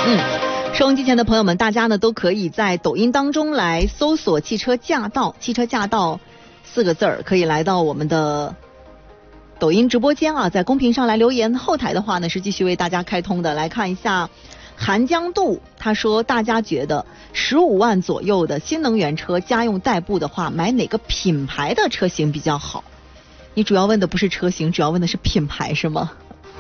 收音机前的朋友们，大家呢都可以在抖音当中来搜索汽车驾到4个字儿，可以来到我们的抖音直播间啊，在公屏上来留言，后台的话呢是继续为大家开通的。来看一下韩江渡，他说大家觉得15万左右的新能源车家用代步的话，买哪个品牌的车型比较好？你主要问的不是车型，主要问的是品牌是吗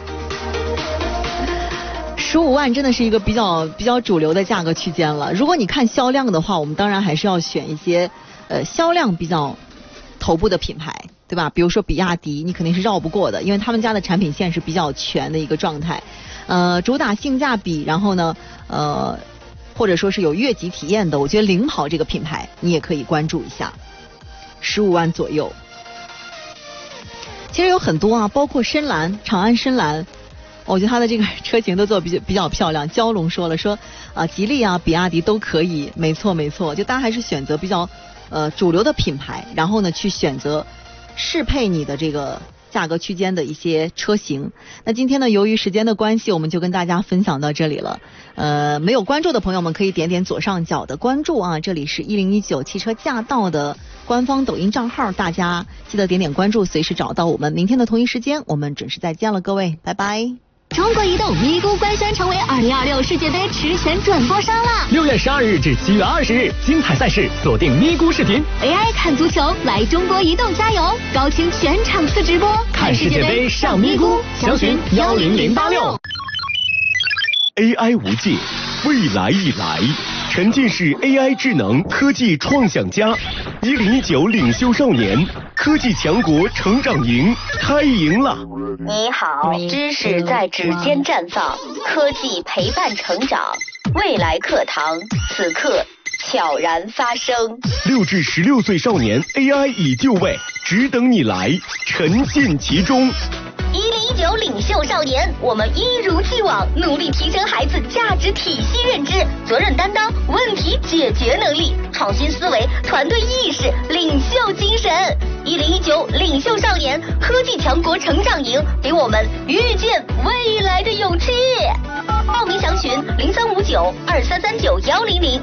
？15万真的是一个比较主流的价格区间了。如果你看销量的话，我们当然还是要选一些销量比较头部的品牌，对吧？比如说比亚迪，你肯定是绕不过的，因为他们家的产品线是比较全的一个状态，主打性价比，然后呢或者说是有越级体验的，我觉得领跑这个品牌你也可以关注一下，15万左右。其实有很多啊，包括深蓝，长安深蓝，我觉得它的这个车型都做比较漂亮。蛟龙说了说吉利啊比亚迪都可以，没错，就大家还是选择比较主流的品牌，然后呢去选择适配你的这个价格区间的一些车型。那今天呢由于时间的关系，我们就跟大家分享到这里了。没有关注的朋友们可以点点左上角的关注啊，这里是1019汽车驾到的官方抖音账号，大家记得点点关注，随时找到我们。明天的同一时间我们准时再见了，各位拜拜。 中国移动咪咕官宣成为2026世界杯实权转播商了。 6月12日至7月20日，精彩赛事锁定咪咕视频 ，AI 看足球，来中国移动加油！高清全场次直播， 看世界杯上咪咕，详询10086。 AI 无界，未来已来。沉浸式 AI 智能科技创想家，1019领袖少年科技强国成长营开营了。 你好，知识在指尖绽放，科技陪伴成长，未来课堂此刻悄然发生。 6至16岁少年 AI 已就位，只等你来，沉浸其中。 1019领袖少年，我们一如既往努力提升孩子价值体系认知、责任担当、问题解决能力、创新思维、团队意识、领袖精神。1019领袖少年科技强国成长营，给我们遇见未来的勇气。报名详询0359233910023392002339300300。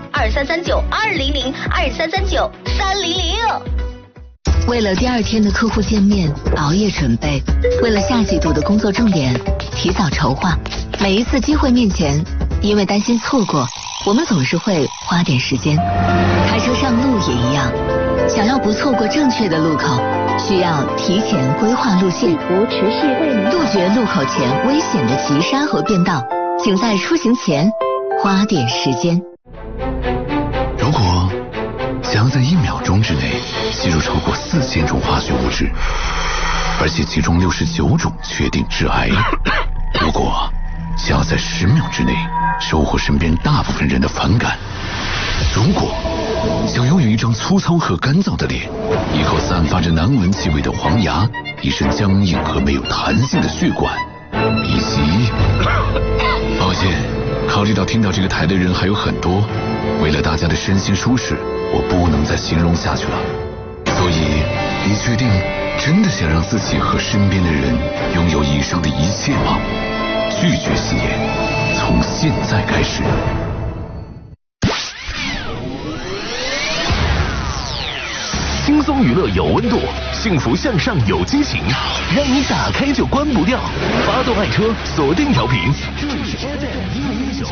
为了第2天的客户见面熬夜准备，为了下季度的工作重点提早筹划。每一次机会面前，因为担心错过，我们总是会花点时间。开车上路也一样，想要不错过正确的路口，需要提前规划路线，杜绝路口前危险的急刹和变道。请在出行前花点时间。 如果想要在1秒钟之内吸入超过4000种化学物质，而且其中69种确定致癌；如果想要在10秒之内收获身边大部分人的反感；如果想拥有一张粗糙和干燥的脸，一口散发着难闻气味的黄牙，一身僵硬和没有弹性的血管，以及……抱歉，考虑到听到这个台的人还有很多，为了大家的身心舒适，我不能再形容下去了。所以，你确定真的想让自己和身边的人拥有以上的一切吗？拒绝吸烟，从现在开始。 轻松娱乐有温度，幸福向上有激情，让你打开就关不掉。发动爱车，锁定调频，这里是 FM